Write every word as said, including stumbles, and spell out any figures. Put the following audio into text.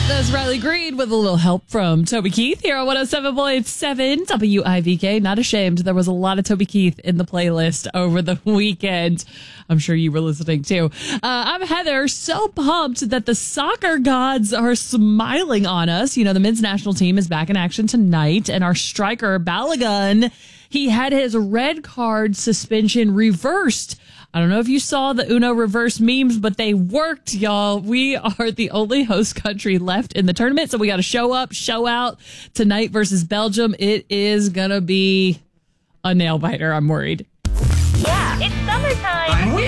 That's Riley Green with a little help from Toby Keith here on one oh seven point seven W I V K. Not ashamed. There was a lot of Toby Keith in the playlist over the weekend. I'm sure you were listening too. Uh, I'm Heather. So pumped that the soccer gods are smiling on us. You know, the men's national team is back in action tonight, and our striker, Balogun, he had his red card suspension reversed. I don't know if you saw the Uno reverse memes, but they worked, y'all. We are the only host country left in the tournament, so we got to show up, show out tonight versus Belgium. It is going to be a nail biter, I'm worried. Yeah, it's summertime.